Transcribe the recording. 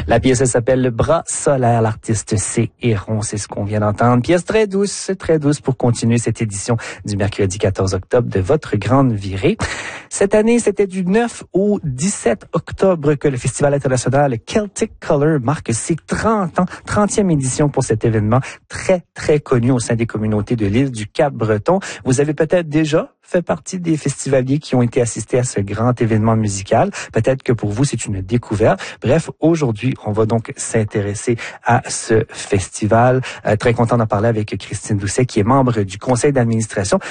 La pièce elle s'appelle Le Bras solaire. L'artiste c'est Héron, c'est ce qu'on vient d'entendre. Pièce très douce pour continuer cette édition du mercredi 14 octobre de votre grande virée. Cette année, c'était du 9 au 17 octobre que le Festival international Celtic Color marque ses 30 ans, 30e édition pour cet événement très, très connu au sein des communautés de l'île du Cap-Breton. Vous avez peut-être déjà fait partie des festivaliers qui ont été assistés à ce grand événement musical. Peut-être que pour vous, c'est une découverte. Bref, aujourd'hui, on va donc s'intéresser à ce festival. Très content d'en parler avec Christine Doucet, qui est membre du conseil d'administration